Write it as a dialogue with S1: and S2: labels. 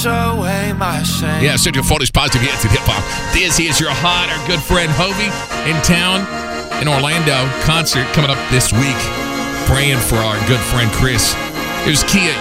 S1: wash away my shame.
S2: Yeah, Central Florida's positive hits and hip hop. This is your hot, our good friend Hovey in town in Orlando. Concert coming up this week. Praying for our good friend Chris. It was Kia